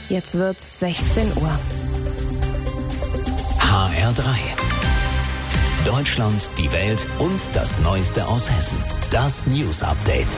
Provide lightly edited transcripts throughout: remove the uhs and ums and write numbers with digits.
jetzt wird's 16 Uhr. HR3. Deutschland, die Welt und das Neueste aus Hessen. Das News Update.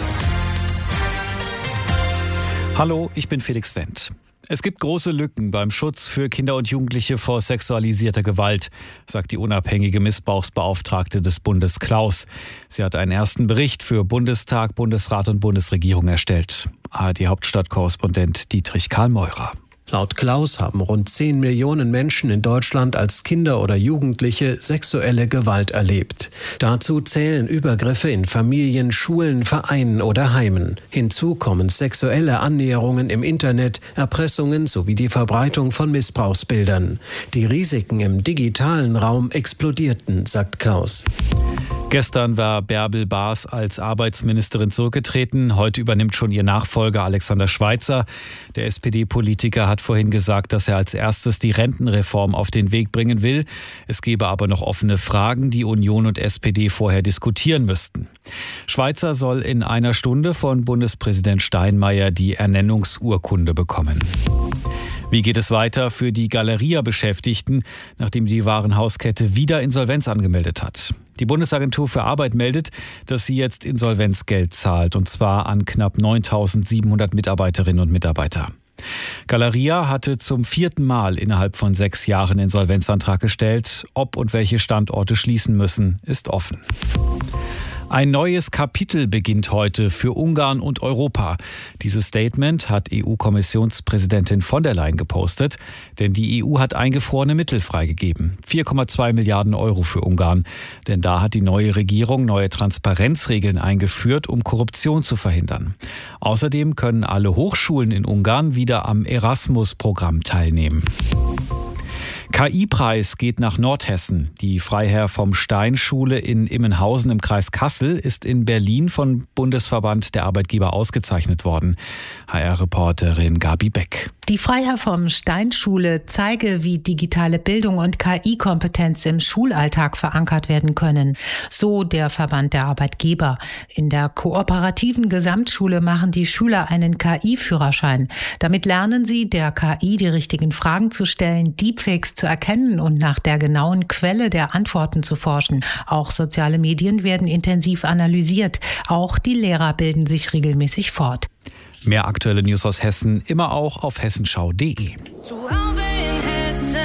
Hallo, ich bin Felix Wendt. Es gibt große Lücken beim Schutz für Kinder und Jugendliche vor sexualisierter Gewalt, sagt die unabhängige Missbrauchsbeauftragte des Bundes Klaus. Sie hat einen ersten Bericht für Bundestag, Bundesrat und Bundesregierung erstellt. ARD-Hauptstadtkorrespondent Dietrich Karl-Meurer. Laut Klaus haben rund 10 Millionen Menschen in Deutschland als Kinder oder Jugendliche sexuelle Gewalt erlebt. Dazu zählen Übergriffe in Familien, Schulen, Vereinen oder Heimen. Hinzu kommen sexuelle Annäherungen im Internet, Erpressungen sowie die Verbreitung von Missbrauchsbildern. Die Risiken im digitalen Raum explodierten, sagt Klaus. Gestern war Bärbel Baas als Arbeitsministerin zurückgetreten. Heute übernimmt schon ihr Nachfolger Alexander Schweitzer. Der SPD-Politiker hat vorhin gesagt, dass er als erstes die Rentenreform auf den Weg bringen will. Es gebe aber noch offene Fragen, die Union und SPD vorher diskutieren müssten. Schweitzer soll in einer Stunde von Bundespräsident Steinmeier die Ernennungsurkunde bekommen. Wie geht es weiter für die Galeria-Beschäftigten, nachdem die Warenhauskette wieder Insolvenz angemeldet hat? Die Bundesagentur für Arbeit meldet, dass sie jetzt Insolvenzgeld zahlt, und zwar an knapp 9.700 Mitarbeiterinnen und Mitarbeiter. Galeria hatte zum 4. Mal innerhalb von 6 Jahren Insolvenzantrag gestellt. Ob und welche Standorte schließen müssen, ist offen. Ein neues Kapitel beginnt heute für Ungarn und Europa. Dieses Statement hat EU-Kommissionspräsidentin von der Leyen gepostet, denn die EU hat eingefrorene Mittel freigegeben. 4,2 Milliarden Euro für Ungarn. Denn da hat die neue Regierung neue Transparenzregeln eingeführt, um Korruption zu verhindern. Außerdem können alle Hochschulen in Ungarn wieder am Erasmus-Programm teilnehmen. KI-Preis geht nach Nordhessen. Die Freiherr vom Stein-Schule in Immenhausen im Kreis Kassel ist in Berlin vom Bundesverband der Arbeitgeber ausgezeichnet worden. HR-Reporterin Gabi Beck. Die Freiherr vom Stein-Schule zeige, wie digitale Bildung und KI-Kompetenz im Schulalltag verankert werden können. So der Verband der Arbeitgeber. In der kooperativen Gesamtschule machen die Schüler einen KI-Führerschein. Damit lernen sie, der KI die richtigen Fragen zu stellen, Deepfakes zu erkennen und nach der genauen Quelle der Antworten zu forschen. Auch soziale Medien werden intensiv analysiert. Auch die Lehrer bilden sich regelmäßig fort. Mehr aktuelle News aus Hessen immer auch auf hessenschau.de. Zu Hause in Hessen.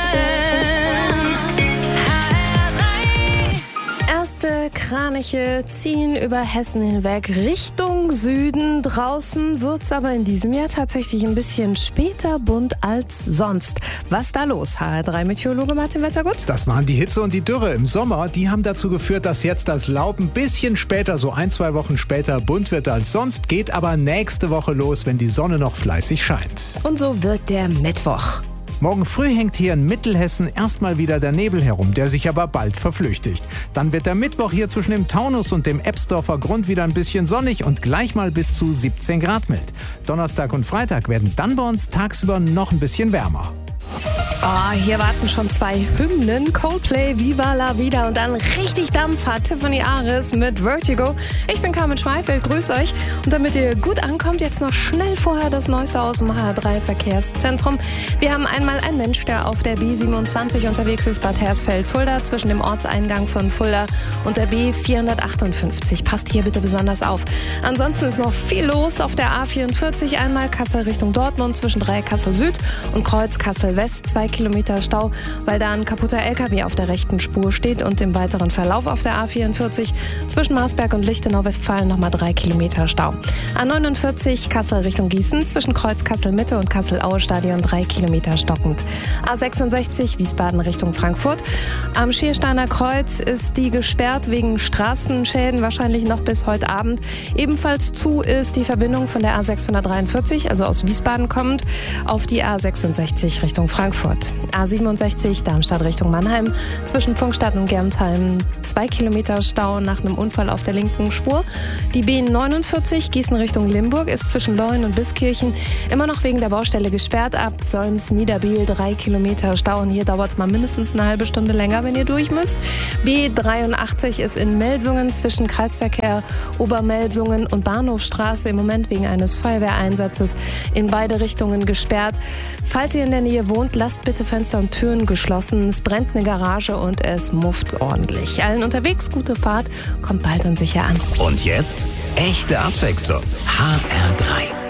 HR3. Erste Kraniche ziehen über Hessen hinweg Richtung Süden. Draußen wird's aber in diesem Jahr tatsächlich ein bisschen später bunt als sonst. Was da los? HR3-Meteorologe Martin Wettergut? Das waren die Hitze und die Dürre im Sommer. Die haben dazu geführt, dass jetzt das Laub ein bisschen später, so 1-2 Wochen später, bunt wird als sonst. Geht aber nächste Woche los, wenn die Sonne noch fleißig scheint. Und so wird der Mittwoch. Morgen früh hängt hier in Mittelhessen erstmal wieder der Nebel herum, der sich aber bald verflüchtigt. Dann wird der Mittwoch hier zwischen dem Taunus und dem Ebsdorfer Grund wieder ein bisschen sonnig und gleich mal bis zu 17 Grad mild. Donnerstag und Freitag werden dann bei uns tagsüber noch ein bisschen wärmer. Oh, hier warten schon 2 Hymnen. Coldplay, Viva la Vida und dann richtig Dampf hat Tiffany Aris mit Vertigo. Ich bin Carmen Schmeifeld, grüß euch. Und damit ihr gut ankommt, jetzt noch schnell vorher das Neueste aus dem HR3 Verkehrszentrum. Wir haben einmal einen Mensch, der auf der B27 unterwegs ist, Bad Hersfeld-Fulda, zwischen dem Ortseingang von Fulda und der B458. Passt hier bitte besonders auf. Ansonsten ist noch viel los auf der A44, einmal Kassel Richtung Dortmund, zwischen Kassel Süd und Kreuz Kassel West, 2 Kilometer Stau, weil da ein kaputter LKW auf der rechten Spur steht, und im weiteren Verlauf auf der A44 zwischen Marsberg und Lichtenau-Westfalen nochmal 3 Kilometer Stau. A49 Kassel Richtung Gießen, zwischen Kreuz Kassel Mitte und Kassel-Aue-Stadion 3 Kilometer stockend. A66 Wiesbaden Richtung Frankfurt. Am Schiersteiner Kreuz ist die gesperrt wegen Straßenschäden, wahrscheinlich noch bis heute Abend. Ebenfalls zu ist die Verbindung von der A643, also aus Wiesbaden kommend, auf die A66 Richtung Frankfurt. gesperrt. A67 Darmstadt Richtung Mannheim. Zwischen Pfungstadt und Germsheim 2 Kilometer Stau nach einem Unfall auf der linken Spur. Die B49 Gießen Richtung Limburg ist zwischen Leuen und Biskirchen immer noch wegen der Baustelle gesperrt. Ab Solms-Niederbiel 3 Kilometer Stau. Und hier dauert es mal mindestens eine halbe Stunde länger, wenn ihr durch müsst. B83 ist in Melsungen zwischen Kreisverkehr Obermelsungen und Bahnhofstraße im Moment wegen eines Feuerwehreinsatzes in beide Richtungen gesperrt. Falls ihr in der Nähe wohnt, lasst bitte Fenster und Türen geschlossen. Es brennt eine Garage und es mufft ordentlich. Allen unterwegs gute Fahrt, kommt bald und sicher an. Und jetzt echte Abwechslung. HR3.